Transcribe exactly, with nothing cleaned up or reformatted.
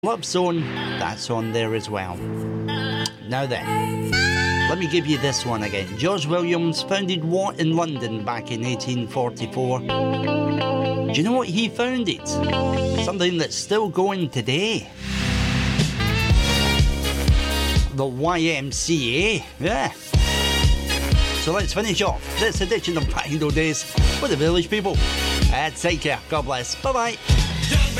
Love Zone, that's on there as well. Now then, let me give you this one again. George Williams founded what in London back in eighteen forty-four? Do you know what he founded? Something that's still going today. The Y M C A, yeah. So let's finish off this edition of Back in Those Days with the Village People. Uh, take care, God bless, bye bye.